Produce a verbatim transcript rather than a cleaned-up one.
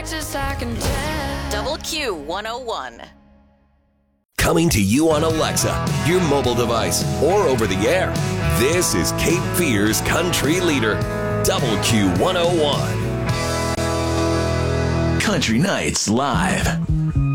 Texas, I can tell. Double Q one oh one. Coming to you on Alexa, your mobile device, or over the air. This is Cape Fear's Country Leader, Double Q one oh one. Country Nights Live.